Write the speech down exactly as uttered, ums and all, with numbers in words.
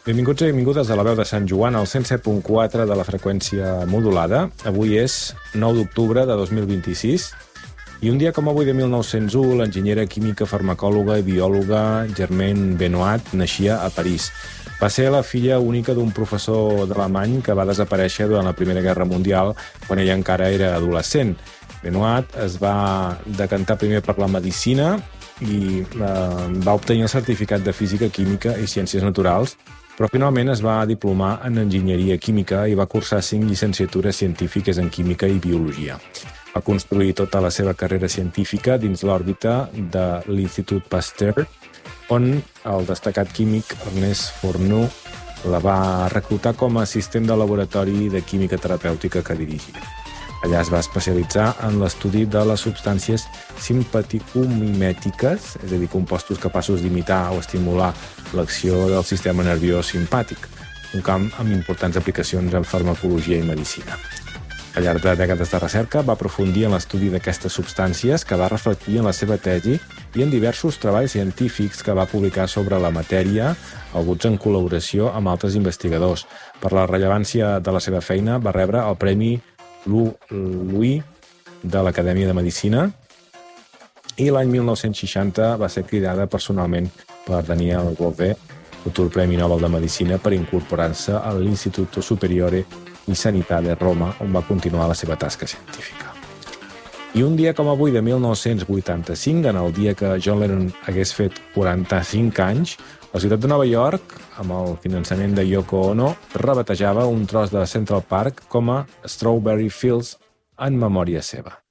Benvinguts i benvingudes a la veu de Sant Joan, al cent set punt quatre de la freqüència modulada. Avui és nou d'octubre de dos mil vint-i-sis i un dia com avui de mil nou-cents u, l'enginyera química, farmacòloga i biòloga Germaine Benoit naixia a París. Va ser la filla única d'un professor d'alemany que va desaparèixer durant la Primera Guerra Mundial quan ella encara era adolescent. Benoit es va decantar primer per la medicina i eh, va obtenir el certificat de Física, Química i Ciències Naturals, però finalment es va diplomar en Enginyeria Química i va cursar cinc llicenciatures científiques en Química i Biologia. Va construir tota la seva carrera científica dins l'òrbita de l'Institut Pasteur, on el destacat químic Ernest Fourneau la va reclutar com a assistent de laboratori de química terapèutica que dirigia. Allà es va especialitzar en l'estudi de les substàncies simpaticomimètiques, és a dir, compostos capaços d'imitar o estimular l'acció del sistema nerviós simpàtic, un camp amb importants aplicacions en farmacologia i medicina. Al llarg de dècades de recerca va aprofundir en l'estudi d'aquestes substàncies, que va reflectir en la seva tesi i en diversos treballs científics que va publicar sobre la matèria, alguns en col·laboració amb altres investigadors. Per la rellevància de la seva feina va rebre el Premi Louis de l'Acadèmia de Medicina i l'any mil nou-cents seixanta va ser cridada personalment per Daniel Bovet, futur Premi Nobel de Medicina, per incorporar-se a l'Istituto Superiore di Sanità de Roma, on va continuar la seva tasca científica. I un dia com avui de mil nou-cents vuitanta-cinc, en el dia que John Lennon hagués fet quaranta-cinc anys, la ciutat de Nova York, amb el finançament de Yoko Ono, rebatejava un tros de Central Park com a Strawberry Fields en memòria seva.